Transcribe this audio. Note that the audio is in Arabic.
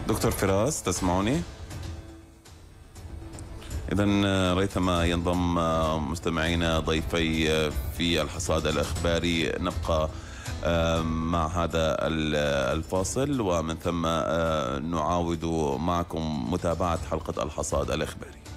دكتور فراس تسمعوني؟ إذا ريثما ينضم مستمعينا ضيفي في الحصاد الإخباري. نبقى مع هذا الفاصل ومن ثم نعاود معكم متابعة حلقة الحصاد الإخباري.